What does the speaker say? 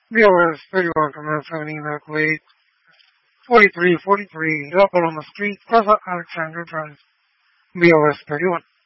BOS 31 Command 17 Evacuate 4343 Upper Loma Street, Plaza Alexander Drive. BOS 31.